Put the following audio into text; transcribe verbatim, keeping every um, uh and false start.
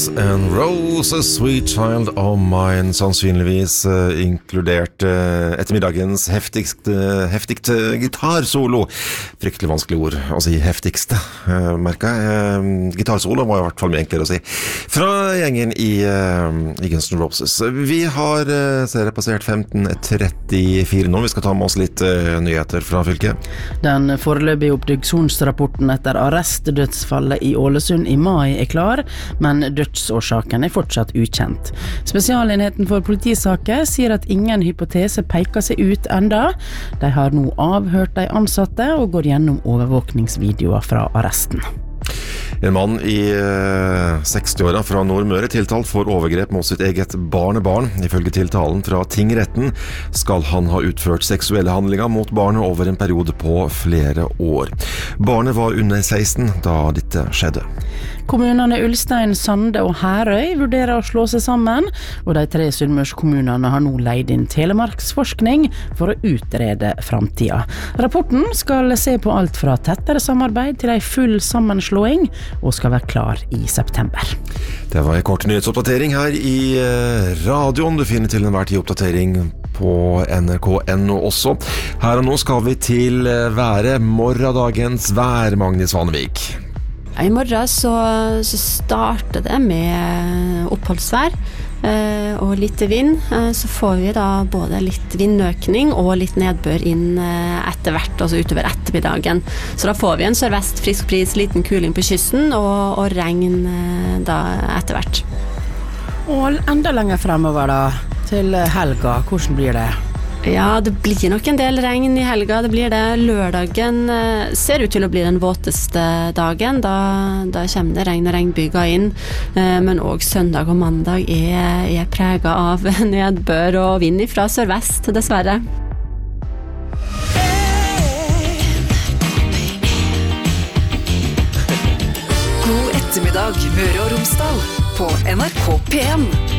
And Rose, a sweet child of mine, sannsynligvis uh, inkludert uh, ettermiddagens heftigste, heftigste gitarsolo. Fryktelig vanskelig ord å si heftigste, uh, merker jeg. Uh, gitarsolo var i hvert fall mye enklere å si. Fra gjengen i, uh, i Guns N' Roses. Vi har uh, ser passert femten trettifire nå. Vi skal ta med oss litt uh, nyheter fra fylket. Den foreløpige obduksjonsrapporten etter arrestdødsfallet i Ålesund i mai er klar, men dødsårsaken er fortsatt ukjent. Spesialenheten for politisaker sier at ingen hypotese peker seg ut enda. De har nå avhørt de ansatte og går gjennom overvåkningsvideoer fra arresten. En mann i eh, seksti-åra fra Nordmøre tiltalt for overgrep mot sitt eget barnebarn. Ifølge tiltalen fra tingretten skal han ha utført seksuelle handlinger mot barnet over en periode på flere år. Barnet var under seksten da dette skjedde. Kommunene Ulstein, Sande og Herøy vurderer å slå seg sammen, og de tre Sunnmørskommunene har nå leid inn Telemarksforskning for å utrede framtida. Rapporten skal se på alt fra tettere samarbeid til en full sammenslåing, og skal være klar i september. Det var en kort nyhetsoppdatering her i radioen. Du finner til enhver tid oppdatering på N R K punktum N O også. Her og nå skal vi til været, morgendagens vær, Magnus Vanevik. I morgen så, så starter det med oppholdsvær eh, og litt vind. Eh, så får vi da både litt vindøkning og litt nedbør inn eh, etter hvert, altså utover ettermiddagen. Så da får vi en sørvest frisk bris, liten kuling på kysten og, og regn eh, da etter hvert. Og enda lenger fremover da, til helga, hvordan blir det? Ja, det blir nok en del regn i helga, det blir det. Lørdagen eh, ser ut til å bli den våteste dagen, da, da kommer det regn og regnbyger inn, eh, men også søndag og mandag er, er preget av nedbør og vind fra sørvest, dessverre. God ettermiddag, Møre og Romsdal, på N R K P en.